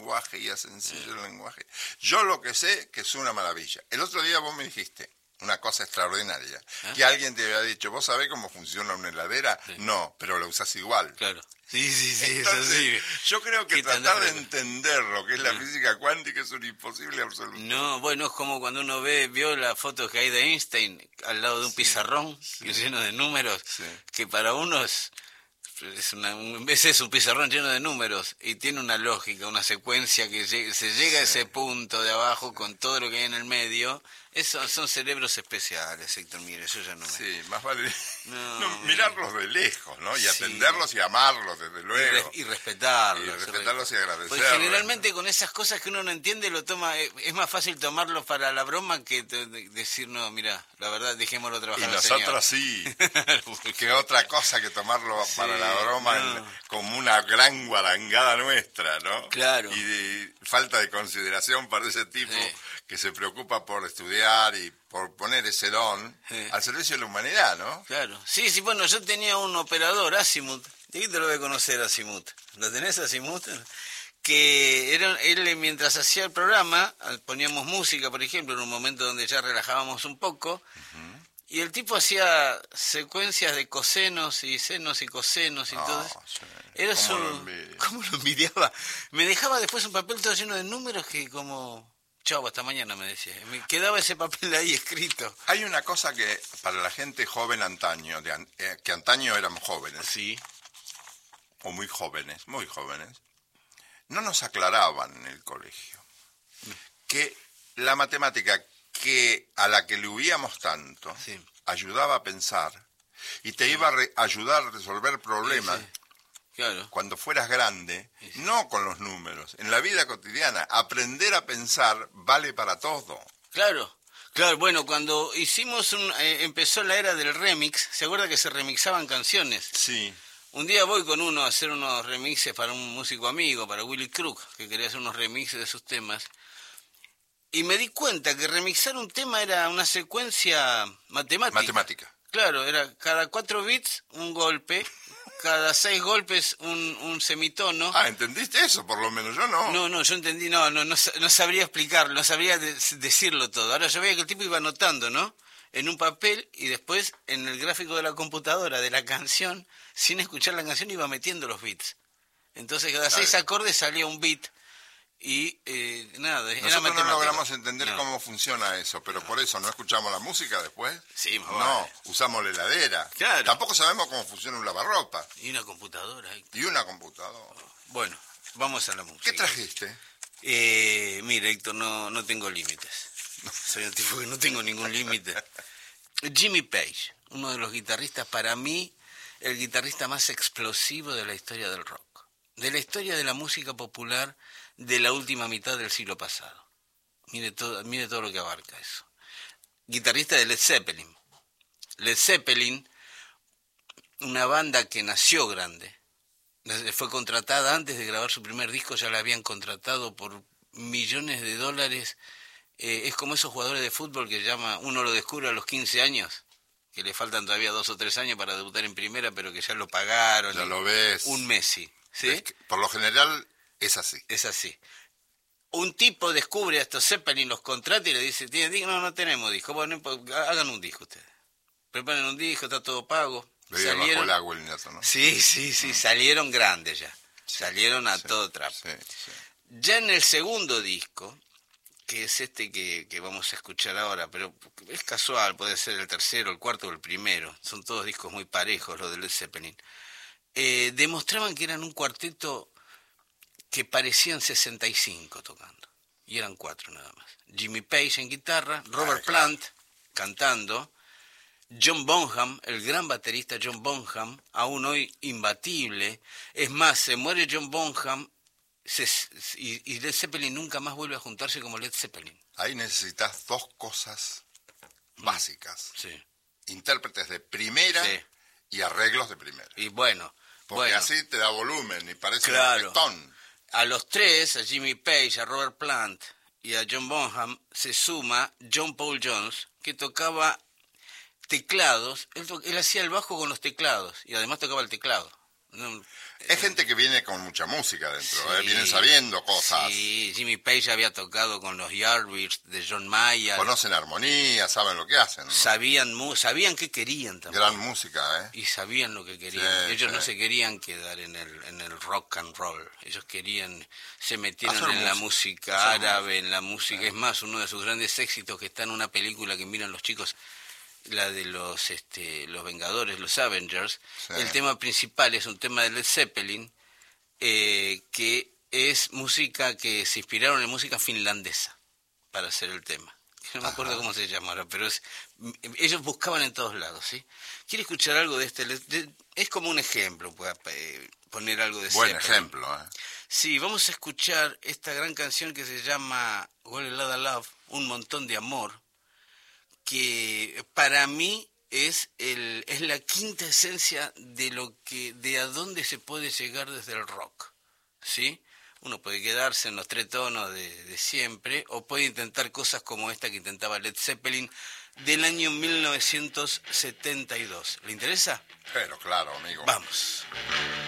lenguaje y a sencillo el lenguaje. Yo lo que sé que es una maravilla. El otro día vos me dijiste una cosa extraordinaria, que alguien te había dicho, ¿vos sabés cómo funciona una heladera? Sí. No, pero la usás igual. Claro. Sí, entonces, eso sí. Yo creo que tratar de entender lo que es la física cuántica es un imposible absoluto. No, bueno, es como cuando uno vio la foto que hay de Einstein al lado de un pizarrón lleno de números, que para uno es un pizarrón lleno de números y tiene una lógica, una secuencia que se llega a ese punto de abajo con todo lo que hay en el medio. Esos son cerebros especiales, Héctor, mire, yo ya no me... Sí, más vale mirarlos de lejos, ¿no? Y atenderlos y amarlos, desde luego. Y respetarlos. Y respetarlos y agradecerlos. Pues generalmente con esas cosas que uno no entiende, lo toma, es más fácil tomarlo para la broma que decir, no, mira, la verdad, dejémoslo trabajar. Y nosotros sí, que otra cosa que tomarlo para la broma como una gran guarangada nuestra, ¿no? Claro. Y de falta de consideración para ese tipo que se preocupa por estudiar y por poner ese don al servicio de la humanidad, ¿no? Claro. Sí, bueno, yo tenía un operador, Azimuth. ¿De qué te lo voy a conocer, Azimuth? ¿Lo tenés, Azimuth? Que él mientras hacía el programa, poníamos música, por ejemplo, en un momento donde ya relajábamos un poco, y el tipo hacía secuencias de cosenos y senos y cosenos y todo eso. Era ¿Cómo lo envidiaba? Me dejaba después un papel todo lleno de números que como... Chau, hasta mañana, me decía. Me quedaba ese papel ahí escrito. Hay una cosa que para la gente joven antaño, que antaño éramos jóvenes, sí, o muy jóvenes, no nos aclaraban en el colegio que la matemática a la que le huíamos tanto ayudaba a pensar y te iba a ayudar a resolver problemas. Claro. Cuando fueras grande, no con los números, en la vida cotidiana, aprender a pensar vale para todo. Claro, bueno, cuando hicimos empezó la era del remix, ¿se acuerda que se remixaban canciones? Sí. Un día voy con uno a hacer unos remixes para un músico amigo, para Willy Crook, que quería hacer unos remixes de sus temas, y me di cuenta que remixar un tema era una secuencia matemática. Claro, era cada 4 bits un golpe, cada 6 golpes un semitono. Ah, ¿entendiste eso? Por lo menos yo no. No, yo entendí, no sabría explicarlo, no sabría decirlo todo. Ahora yo veía que el tipo iba anotando, ¿no? En un papel y después en el gráfico de la computadora de la canción, sin escuchar la canción, iba metiendo los bits. Entonces cada 6 acordes salía un bit. Y nada, era nosotros matemático. No logramos entender cómo funciona eso, pero por eso no escuchamos la música después. Sí, usamos la heladera. Claro. Tampoco sabemos cómo funciona un lavarropa. Y una computadora. Bueno, vamos a la música. ¿Qué trajiste? Mira, Héctor, no tengo límites. Soy un tipo que no tengo ningún límite. Jimmy Page, uno de los guitarristas, para mí, el guitarrista más explosivo de la historia del rock, de la historia de la música popular de la última mitad del siglo pasado. Mire todo lo que abarca eso. Guitarrista de Led Zeppelin. Led Zeppelin, una banda que nació grande, fue contratada antes de grabar su primer disco, ya la habían contratado por millones de dólares. Es como esos jugadores de fútbol que uno lo descubre a los 15 años, que le faltan todavía 2 o 3 años para debutar en primera, pero que ya lo pagaron. Ya lo ves. Un Messi, ¿sí? Por lo general es así. Es así. Un tipo descubre a estos Zeppelin, los contrata y le dice, no tenemos disco. Bueno, hagan un disco ustedes. Preparen un disco, está todo pago. Salieron bajo el agua el neto, ¿no? Sí, salieron grandes ya. Salieron a todo trapo. Sí. Ya en el segundo disco, que es este que vamos a escuchar ahora, pero es casual, puede ser el tercero, el cuarto o el primero. Son todos discos muy parejos los de Led Zeppelin. Demostraban que eran un cuarteto que parecían 65 tocando, y eran 4 nada más. Jimmy Page en guitarra, Robert Plant cantando, John Bonham, el gran baterista John Bonham, aún hoy imbatible. Es más, se muere John Bonham y Led Zeppelin nunca más vuelve a juntarse como Led Zeppelin. Ahí necesitas 2 cosas básicas. Sí. Intérpretes de primera y arreglos de primera. Y bueno. Así te da volumen y parece un reggaetón. A los 3, a Jimmy Page, a Robert Plant y a John Bonham, se suma John Paul Jones, que tocaba teclados. Él hacía el bajo con los teclados y además tocaba el teclado. Es gente que viene con mucha música dentro, vienen sabiendo cosas. Sí, Jimmy Page había tocado con los Yardbirds de John Mayer. Conocen armonía, saben lo que hacen, ¿no? Sabían qué querían también. Gran música, Y sabían lo que querían. Ellos no se querían quedar en el rock and roll. Ellos se metieron en la música árabe, en la música. Es más, uno de sus grandes éxitos que está en una película que miran los chicos, la de los Vengadores, los Avengers. El tema principal es un tema de Led Zeppelin, que es música que se inspiraron en música finlandesa para hacer el tema. No me acuerdo cómo se llamara, pero ellos buscaban en todos lados, ¿sí? ¿Quiere escuchar algo de este? Es como un ejemplo, pueda poner algo de Buen Zeppelin. ejemplo, Sí, vamos a escuchar esta gran canción que se llama Whole Lotta Love, un montón de amor, que para mí es la quinta esencia de a dónde se puede llegar desde el rock, ¿sí? Uno puede quedarse en los 3 tonos de siempre, o puede intentar cosas como esta que intentaba Led Zeppelin del año 1972. ¿Le interesa? Pero claro, amigo. Vamos.